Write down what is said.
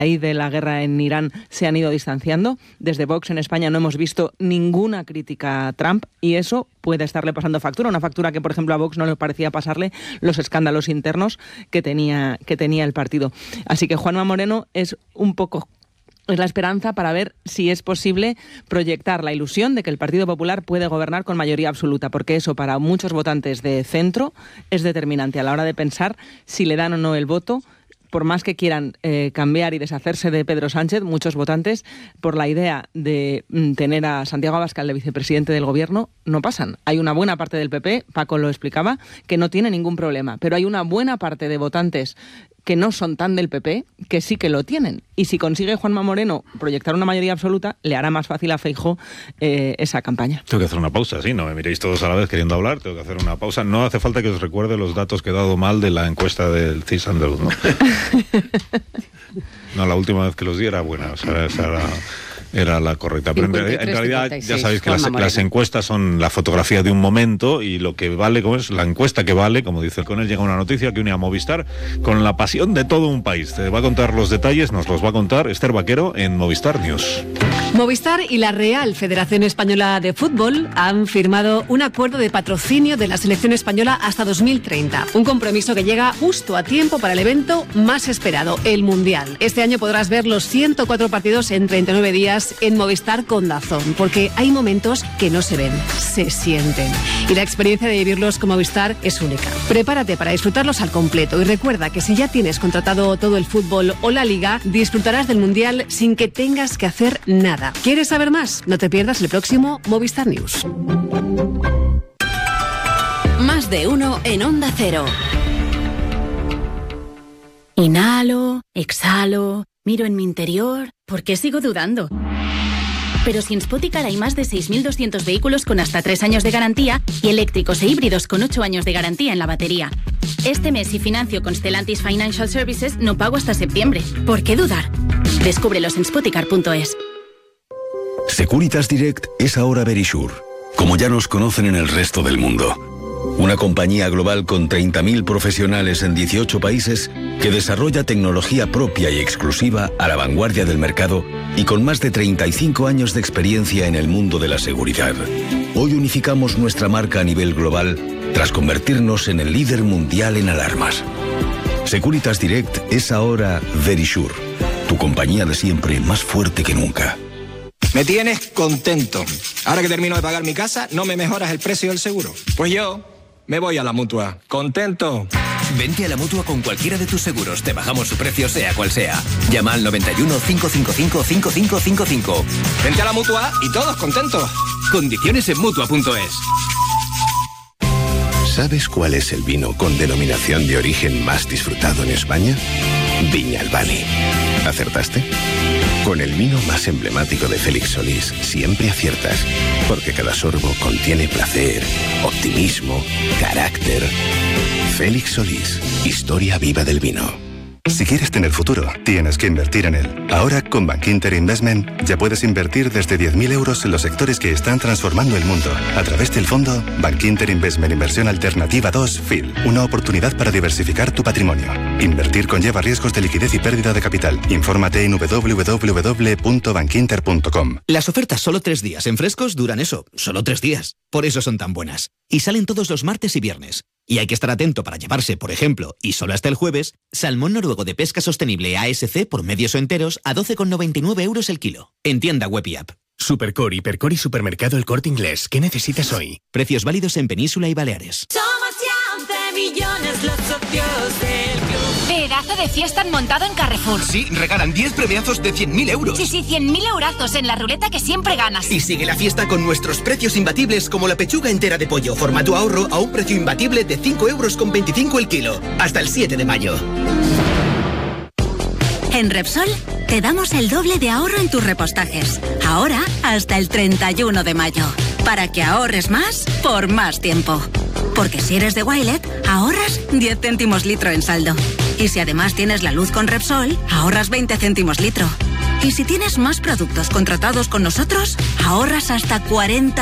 de la guerra en Irán se han ido distanciando. Desde Vox en España no hemos visto ninguna crítica a Trump y eso puede estarle pasando factura. Una factura que, por ejemplo, a Vox no le parecía pasarle los escándalos internos que tenía el partido. Así que Juanma Moreno es la esperanza para ver si es posible proyectar la ilusión de que el Partido Popular puede gobernar con mayoría absoluta, porque eso para muchos votantes de centro es determinante a la hora de pensar si le dan o no el voto. Por más que quieran cambiar y deshacerse de Pedro Sánchez, muchos votantes, por la idea de tener a Santiago Abascal de vicepresidente del Gobierno, no pasan. Hay una buena parte del PP, Paco lo explicaba, que no tiene ningún problema, pero hay una buena parte de votantes que no son tan del PP, que sí que lo tienen. Y si consigue Juanma Moreno proyectar una mayoría absoluta, le hará más fácil a Feijóo esa campaña. Tengo que hacer una pausa, sí, no me miréis todos a la vez queriendo hablar, tengo que hacer una pausa. No hace falta que os recuerde los datos que he dado mal de la encuesta del CIS andaluz, ¿no? No, la última vez que los di era buena, o sea, esa era la correcta. Pero en realidad ya sabéis que las encuestas son la fotografía de un momento y lo que vale, como es la encuesta que vale, como dice, con él llega una noticia que une a Movistar con la pasión de todo un país. Te va a contar los detalles, nos los va a contar Esther Vaquero en Movistar News. Movistar y la Real Federación Española de Fútbol han firmado un acuerdo de patrocinio de la selección española hasta 2030. Un compromiso que llega justo a tiempo para el evento más esperado, el Mundial. Este año podrás ver los 104 partidos en 39 días en Movistar con DAZN, porque hay momentos que no se ven, se sienten. Y la experiencia de vivirlos con Movistar es única. Prepárate para disfrutarlos al completo y recuerda que si ya tienes contratado todo el fútbol o la liga, disfrutarás del Mundial sin que tengas que hacer nada. ¿Quieres saber más? No te pierdas el próximo Movistar News. Más de uno en Onda Cero. Inhalo, exhalo, miro en mi interior. ¿Por qué sigo dudando? Pero si en Spoticar hay más de 6.200 vehículos con hasta 3 años de garantía y eléctricos e híbridos con 8 años de garantía en la batería. Este mes, si financio con Stellantis Financial Services, no pago hasta septiembre. ¿Por qué dudar? Descúbrelos en spoticar.es. Securitas Direct es ahora Verisure, como ya nos conocen en el resto del mundo. Una compañía global con 30.000 profesionales en 18 países que desarrolla tecnología propia y exclusiva a la vanguardia del mercado y con más de 35 años de experiencia en el mundo de la seguridad. Hoy unificamos nuestra marca a nivel global tras convertirnos en el líder mundial en alarmas. Securitas Direct es ahora Verisure, tu compañía de siempre más fuerte que nunca. Me tienes contento. Ahora que termino de pagar mi casa, ¿no me mejoras el precio del seguro? Pues yo me voy a la Mutua. ¿Contento? Vente a la Mutua con cualquiera de tus seguros. Te bajamos su precio sea cual sea. Llama al 91 555 5555. Vente a la Mutua y todos contentos. Condiciones en Mutua.es. ¿Sabes cuál es el vino con denominación de origen más disfrutado en España? Viña Albani. ¿Acertaste? Con el vino más emblemático de Félix Solís siempre aciertas, porque cada sorbo contiene placer, optimismo, carácter. Félix Solís, historia viva del vino. Si quieres tener futuro, tienes que invertir en él. Ahora, con Bankinter Investment, ya puedes invertir desde 10.000 euros en los sectores que están transformando el mundo. A través del fondo Bankinter Investment Inversión Alternativa 2 FIL. Una oportunidad para diversificar tu patrimonio. Invertir conlleva riesgos de liquidez y pérdida de capital. Infórmate en www.bankinter.com. Las ofertas solo 3 días en Frescos duran eso, solo 3 días. Por eso son tan buenas. Y salen todos los martes y viernes. Y hay que estar atento para llevarse, por ejemplo, y solo hasta el jueves, salmón noruego de pesca sostenible ASC por medios o enteros a 12,99 euros el kilo. En tienda web y app. Supercore, Hipercore y Supermercado El Corte Inglés. ¿Qué necesitas hoy? Precios válidos en Península y Baleares. Somos ya 11 millones los socios del club. Pedazo de fiesta han montado en Carrefour. Sí, regalan 10 premiazos de 100.000 euros. Sí, 100.000 eurazos en la ruleta que siempre ganas. Y sigue la fiesta con nuestros precios imbatibles como la pechuga entera de pollo, formato ahorro a un precio imbatible de 5,25 € el kilo. Hasta el 7 de mayo. En Repsol te damos el doble de ahorro en tus repostajes. Ahora hasta el 31 de mayo. Para que ahorres más por más tiempo. Porque si eres de Wilet, ahorras 10 céntimos litro en saldo. Y si además tienes la luz con Repsol, ahorras 20 céntimos litro. Y si tienes más productos contratados con nosotros, ahorras hasta 40